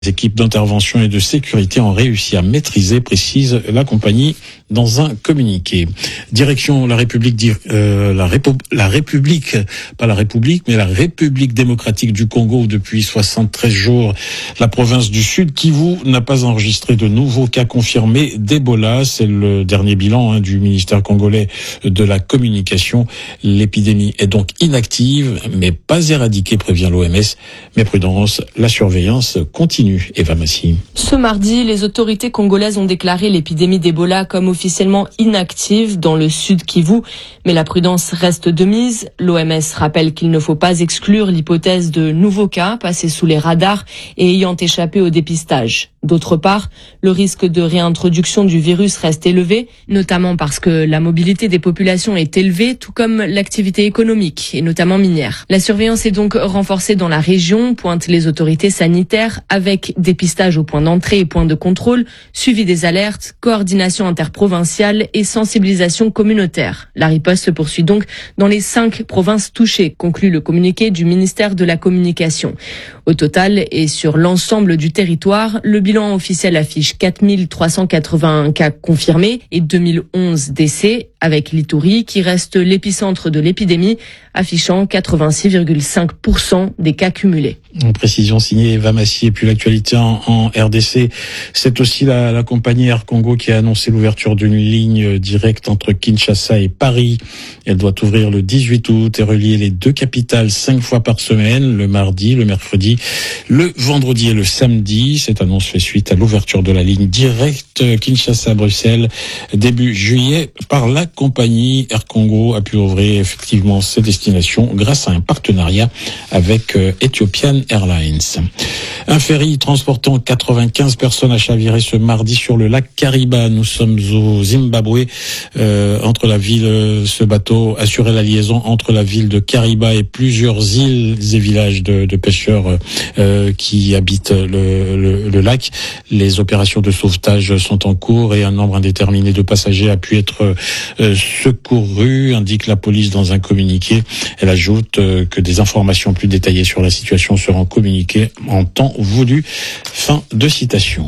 Les équipes d'intervention et de sécurité ont réussi à maîtriser, précise la compagnie dans un communiqué. Direction la République, la République, pas la République, mais la République démocratique du Congo où depuis 73 jours, la province du Sud Kivu n'a pas enregistré de nouveaux cas confirmés d'Ebola. C'est le dernier bilan du ministère congolais de la communication. L'épidémie est donc inactive, mais pas éradiquée, prévient l'OMS. Mais prudence, la surveillance continue. Eva Massi. Ce mardi, les autorités congolaises ont déclaré l'épidémie d'Ebola comme officiellement inactive dans le sud Kivu, mais la prudence reste de mise. L'OMS rappelle qu'il ne faut pas exclure l'hypothèse de nouveaux cas passés sous les radars et ayant échappé au dépistage. D'autre part, le risque de réintroduction du virus reste élevé, notamment parce que la mobilité des populations est élevée, tout comme l'activité économique, et notamment minière. La surveillance est donc renforcée dans la région, pointent les autorités sanitaires, avec dépistage au point d'entrée et point de contrôle, suivi des alertes, coordination interprovinciale et sensibilisation communautaire. La riposte se poursuit donc dans les 5 provinces touchées, conclut le communiqué du ministère de la Communication. Au total et sur l'ensemble du territoire, le bilan officiel affiche 4381 cas confirmés et 2011 décès, avec l'Ituri qui reste l'épicentre de l'épidémie, affichant 86,5% des cas cumulés. En précision signée Eva Massi. Et puis l'actualité en RDC, c'est aussi la compagnie Air Congo qui a annoncé l'ouverture d'une ligne directe entre Kinshasa et Paris. Elle doit ouvrir le 18 août et relier les 2 capitales 5 fois par semaine, le mardi, le mercredi, le vendredi et le samedi. Cette annonce fait suite à l'ouverture de la ligne directe Kinshasa-Bruxelles début juillet. Par la compagnie Air Congo a pu ouvrir effectivement ses destinations grâce à un partenariat avec Ethiopian Airlines. Un ferry transportant 95 personnes a chaviré ce mardi sur le lac Kariba. Nous sommes au Zimbabwe. Ce bateau assurait la liaison entre la ville de Kariba et plusieurs îles et villages de pêcheurs qui habitent le lac. Les opérations de sauvetage sont en cours et un nombre indéterminé de passagers a pu être secouru, indique la police dans un communiqué. Elle ajoute que des informations plus détaillées sur la situation seront communiquées en temps voulu. Fin de citation.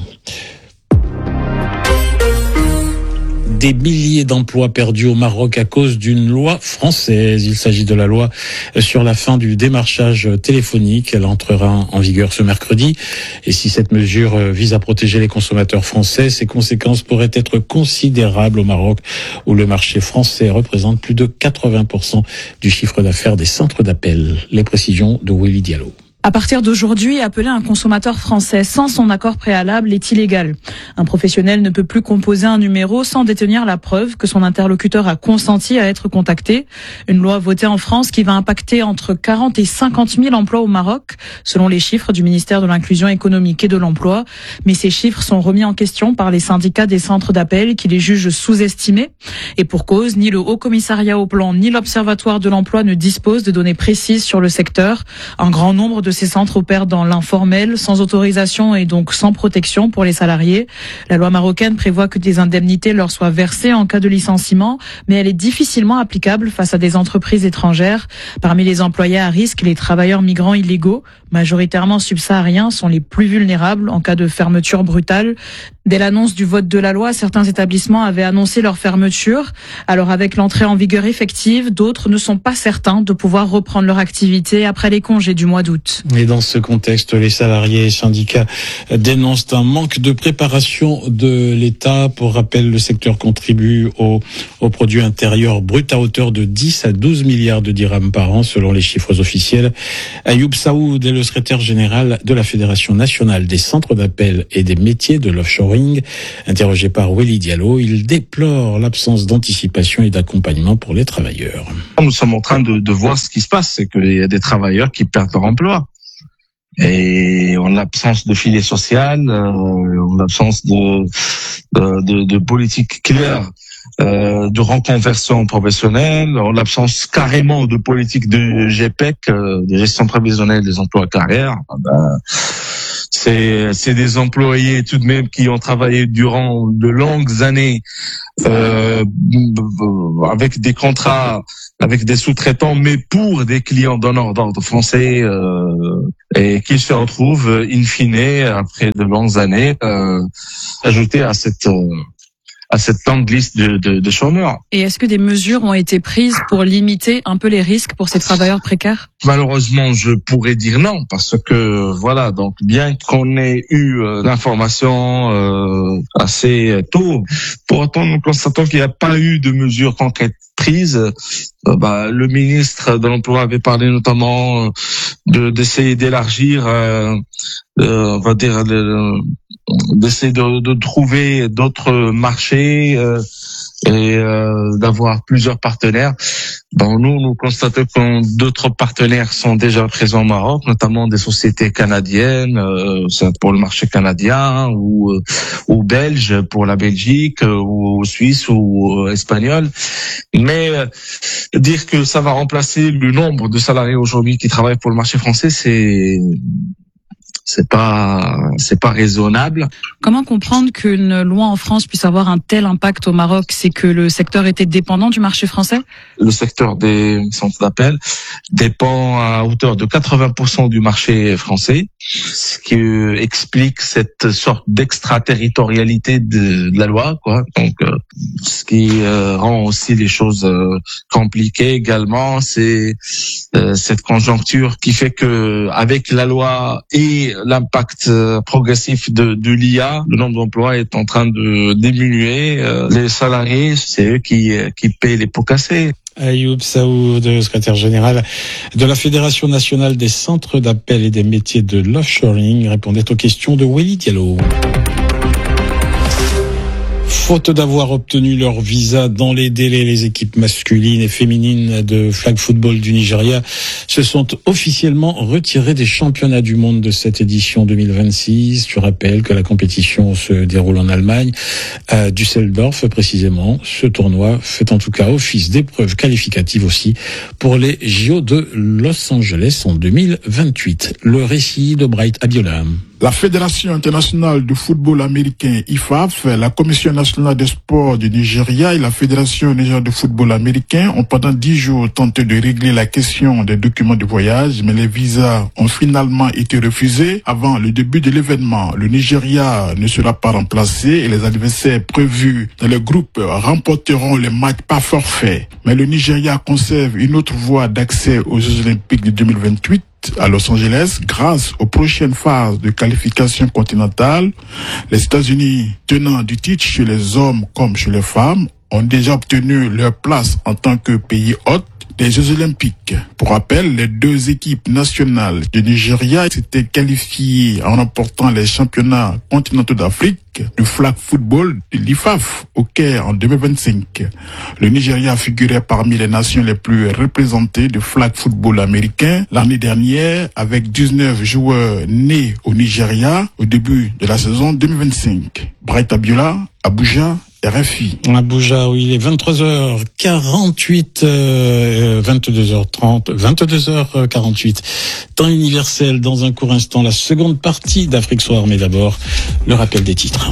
Des milliers d'emplois perdus au Maroc à cause d'une loi française. Il s'agit de la loi sur la fin du démarchage téléphonique. Elle entrera en vigueur ce mercredi. Et si cette mesure vise à protéger les consommateurs français, ses conséquences pourraient être considérables au Maroc, où le marché français représente plus de 80% du chiffre d'affaires des centres d'appel. Les précisions de Willy Diallo. À partir d'aujourd'hui, appeler un consommateur français sans son accord préalable est illégal. Un professionnel ne peut plus composer un numéro sans détenir la preuve que son interlocuteur a consenti à être contacté. Une loi votée en France qui va impacter entre 40 et 50 000 emplois au Maroc, selon les chiffres du ministère de l'Inclusion économique et de l'Emploi. Mais ces chiffres sont remis en question par les syndicats des centres d'appel qui les jugent sous-estimés. Et pour cause, ni le Haut Commissariat au Plan ni l'Observatoire de l'Emploi ne disposent de données précises sur le secteur. Un grand nombre de ces centres opèrent dans l'informel, sans autorisation et donc sans protection pour les salariés. La loi marocaine prévoit que des indemnités leur soient versées en cas de licenciement, mais elle est difficilement applicable face à des entreprises étrangères. Parmi les employés à risque, les travailleurs migrants illégaux, majoritairement subsahariens, sont les plus vulnérables en cas de fermeture brutale. Dès l'annonce du vote de la loi, certains établissements avaient annoncé leur fermeture. Alors avec l'entrée en vigueur effective, d'autres ne sont pas certains de pouvoir reprendre leur activité après les congés du mois d'août. Et dans ce contexte, les salariés et syndicats dénoncent un manque de préparation de l'État. Pour rappel, le secteur contribue au produit intérieur brut à hauteur de 10 à 12 milliards de dirhams par an, selon les chiffres officiels. Ayoub Saoud est le secrétaire général de la Fédération nationale des centres d'appel et des métiers de l'offshoring. Interrogé par Willy Diallo, il déplore l'absence d'anticipation et d'accompagnement pour les travailleurs. Nous sommes en train de voir ce qui se passe, c'est qu'il y a des travailleurs qui perdent leur emploi. Et en l'absence de filet social, en l'absence de politique claire, de reconversion professionnelle, en l'absence carrément de politique de GPEC, de gestion prévisionnelle des emplois à carrière, c'est des employés tout de même qui ont travaillé durant de longues années avec des contrats, avec des sous-traitants, mais pour des clients donneurs d'ordre français, et qu'il se retrouve in fine après de longues années ajouté à cette longue liste de chômeurs. Et est-ce que des mesures ont été prises pour limiter un peu les risques pour ces travailleurs précaires? Malheureusement, je pourrais dire non, parce que voilà, donc bien qu'on ait eu l'information assez tôt, pour autant nous constatons qu'il n'y a pas eu de mesures concrètes prises. Le ministre de l'Emploi avait parlé notamment d'essayer d'élargir, on va dire, d'essayer de trouver d'autres marchés et d'avoir plusieurs partenaires. Nous constatons que d'autres partenaires sont déjà présents au Maroc, notamment des sociétés canadiennes pour le marché canadien ou belge pour la Belgique ou suisse ou espagnol. Mais dire que ça va remplacer le nombre de salariés aujourd'hui qui travaillent pour le marché français, c'est pas raisonnable. Comment comprendre qu'une loi en France puisse avoir un tel impact au Maroc? C'est que le secteur était dépendant du marché français? Le secteur des centres d'appel dépend à hauteur de 80% du marché français, ce qui explique cette sorte d'extraterritorialité de la loi, quoi. Donc, ce qui rend aussi les choses compliquées également, c'est cette conjoncture qui fait que avec la loi et l'impact progressif de l'IA, le nombre d'emplois est en train de diminuer. Les salariés, c'est eux qui paient les pots cassés. Ayoub Saoud, secrétaire général de la Fédération nationale des centres d'appel et des métiers de l'offshoring, répondait aux questions de Weli Diallo. Faute d'avoir obtenu leur visa dans les délais, les équipes masculines et féminines de flag football du Nigeria se sont officiellement retirées des championnats du monde de cette édition 2026. Je rappelle que la compétition se déroule en Allemagne, à Düsseldorf précisément. Ce tournoi fait en tout cas office d'épreuve qualificative aussi pour les JO de Los Angeles en 2028. Le récit de Bright Abiola. La Fédération internationale de football américain IFAF, la Commission nationale des sports du Nigeria et la Fédération nigérienne de football américain ont pendant 10 jours tenté de régler la question des documents de voyage, mais les visas ont finalement été refusés avant le début de l'événement. Le Nigeria ne sera pas remplacé et les adversaires prévus dans le groupe remporteront les matchs par forfait. Mais le Nigeria conserve une autre voie d'accès aux Jeux Olympiques de 2028 à Los Angeles grâce aux prochaines phases de qualification continentale. Les États-Unis, tenants du titre chez les hommes comme chez les femmes, ont déjà obtenu leur place en tant que pays hôte des Jeux Olympiques. Pour rappel, les deux équipes nationales du Nigeria s'étaient qualifiées en remportant les championnats continentaux d'Afrique du flag football de l'IFAF au Caire en 2025. Le Nigeria figurait parmi les nations les plus représentées du flag football américain l'année dernière avec 19 joueurs nés au Nigeria au début de la saison 2025. Bright Abiola, Abuja, RFI. Abuja, oui, il est 23h48, 22h48. Temps universel dans un court instant, la seconde partie d'Afrique Soir, mais d'abord, le rappel des titres.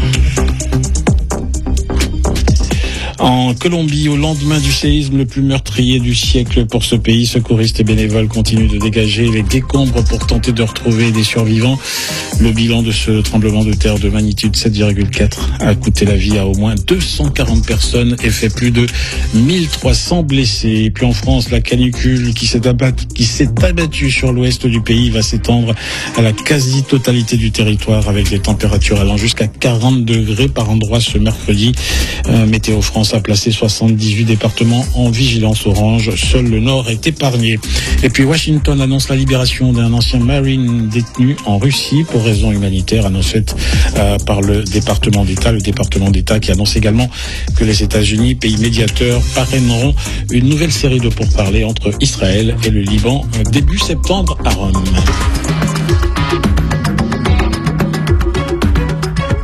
En Colombie, au lendemain du séisme le plus meurtrier du siècle pour ce pays, secouristes et bénévoles continuent de dégager les décombres pour tenter de retrouver des survivants. Le bilan de ce tremblement de terre de magnitude 7,4 a coûté la vie à au moins 240 personnes et fait plus de 1300 blessés. Et puis en France, la canicule qui s'est abattue sur l'ouest du pays va s'étendre à la quasi-totalité du territoire avec des températures allant jusqu'à 40 degrés par endroit ce mercredi. Météo France a placé 78 départements en vigilance orange. Seul le nord est épargné. Et puis Washington annonce la libération d'un ancien Marine détenu en Russie pour raisons humanitaires, annoncée par le département d'État qui annonce également que les États-Unis, pays médiateurs, parraineront une nouvelle série de pourparlers entre Israël et le Liban début septembre à Rome.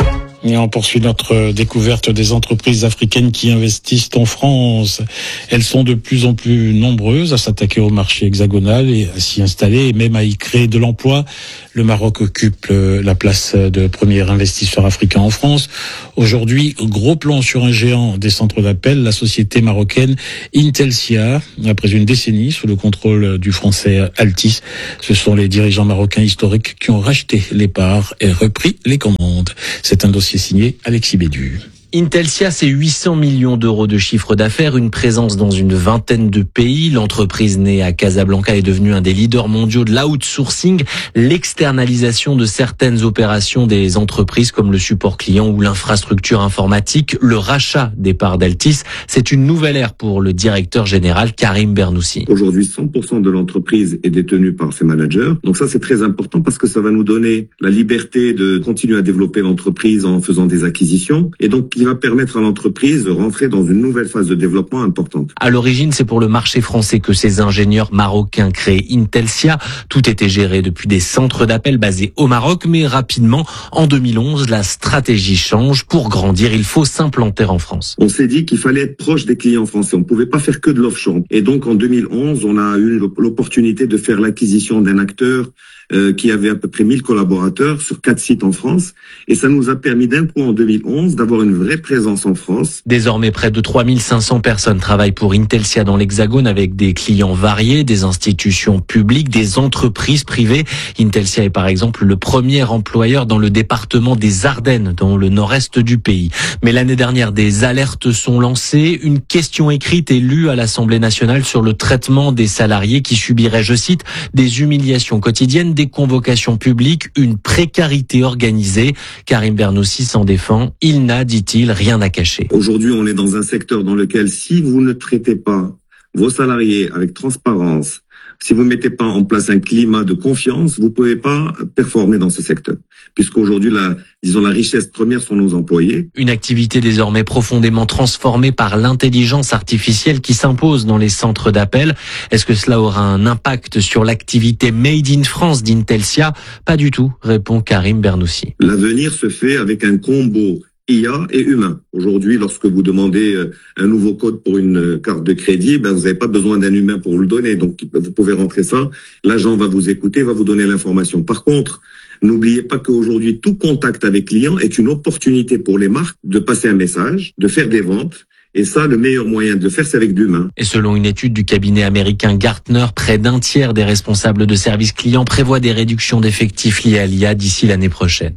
Et on poursuit notre découverte des entreprises africaines qui investissent en France. Elles sont de plus en plus nombreuses à s'attaquer au marché hexagonal et à s'y installer et même à y créer de l'emploi. Le Maroc occupe la place de premier investisseur africain en France. Aujourd'hui, gros plan sur un géant des centres d'appel, la société marocaine Intelsia. Après une décennie sous le contrôle du français Altice, ce sont les dirigeants marocains historiques qui ont racheté les parts et repris les commandes. C'est un dossier signé Alexis Bédu. Intelsia, c'est 800 millions d'euros de chiffre d'affaires, une présence dans une vingtaine de pays. L'entreprise née à Casablanca est devenue un des leaders mondiaux de l'outsourcing, l'externalisation de certaines opérations des entreprises comme le support client ou l'infrastructure informatique. Le rachat des parts d'Altis, c'est une nouvelle ère pour le directeur général Karim Bernoussi. Aujourd'hui, 100% de l'entreprise est détenue par ses managers. Donc ça, c'est très important parce que ça va nous donner la liberté de continuer à développer l'entreprise en faisant des acquisitions. Et donc, qui va permettre à l'entreprise de rentrer dans une nouvelle phase de développement importante. À l'origine, c'est pour le marché français que ces ingénieurs marocains créent Intelsia. Tout était géré depuis des centres d'appel basés au Maroc, mais rapidement, en 2011, la stratégie change. Pour grandir, il faut s'implanter en France. On s'est dit qu'il fallait être proche des clients français. On ne pouvait pas faire que de l'offshore. Et donc, en 2011, on a eu l'opportunité de faire l'acquisition d'un acteur qui avait à peu près 1000 collaborateurs sur 4 sites en France. Et ça nous a permis d'un coup en 2011 d'avoir une vraie présence en France. Désormais, près de 3500 personnes travaillent pour Intelsia dans l'Hexagone avec des clients variés, des institutions publiques, des entreprises privées. Intelsia est par exemple le premier employeur dans le département des Ardennes, dans le nord-est du pays. Mais l'année dernière, des alertes sont lancées. Une question écrite est lue à l'Assemblée nationale sur le traitement des salariés qui subiraient, je cite, des humiliations quotidiennes, des convocations publiques, une précarité organisée. Karim Bernoussi s'en défend. Il n'a, dit-il, rien à cacher. Aujourd'hui, on est dans un secteur dans lequel si vous ne traitez pas vos salariés avec transparence, si vous ne mettez pas en place un climat de confiance, vous ne pouvez pas performer dans ce secteur. Puisqu'aujourd'hui, la richesse première sont nos employés. Une activité désormais profondément transformée par l'intelligence artificielle qui s'impose dans les centres d'appel. Est-ce que cela aura un impact sur l'activité Made in France d'Intelsia? Pas du tout, répond Karim Bernoussi. L'avenir se fait avec un combo IA et humain. Aujourd'hui, lorsque vous demandez un nouveau code pour une carte de crédit, vous n'avez pas besoin d'un humain pour vous le donner. Donc, vous pouvez rentrer ça. L'agent va vous écouter, va vous donner l'information. Par contre, n'oubliez pas qu'aujourd'hui, tout contact avec client est une opportunité pour les marques de passer un message, de faire des ventes. Et ça, le meilleur moyen de le faire, c'est avec de l'humain. Et selon une étude du cabinet américain Gartner, près d'un tiers des responsables de services clients prévoient des réductions d'effectifs liées à l'IA d'ici l'année prochaine.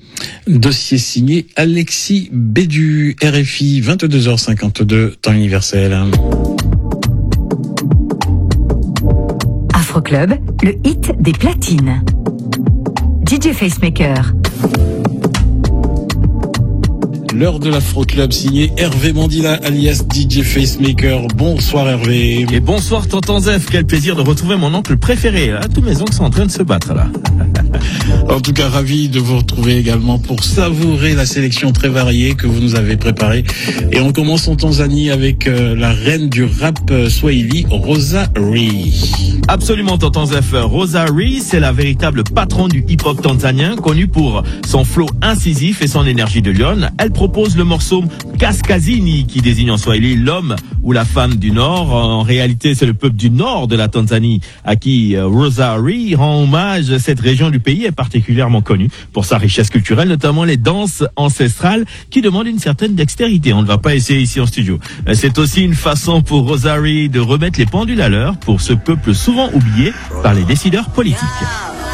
Dossier signé Alexis Bédu, RFI, 22h52, temps universel. Afroclub, le hit des platines. DJ Facemaker. L'heure de l'Afroclub signé Hervé Mandila alias DJ Facemaker. Bonsoir Hervé. Et bonsoir Tonton Zef, quel plaisir de retrouver mon oncle préféré. Là, tous mes oncles sont en train de se battre là. En tout cas, ravi de vous retrouver également pour savourer la sélection très variée que vous nous avez préparée. Et on commence en Tanzanie avec la reine du rap swahili, Rosa Ree. Absolument Tonton Zef, Rosa Ree, c'est la véritable patronne du hip-hop tanzanien, connue pour son flow incisif et son énergie de lionne. Elle propose le morceau Kaskazini, qui désigne en swahili l'homme ou la femme du Nord. En réalité, c'est le peuple du Nord de la Tanzanie à qui Rosa Ree rend hommage. Cette région du pays est particulièrement connue pour sa richesse culturelle, notamment les danses ancestrales qui demandent une certaine dextérité. On ne va pas essayer ici en studio. C'est aussi une façon pour Rosa Ree de remettre les pendules à l'heure pour ce peuple souvent oublié par les décideurs politiques.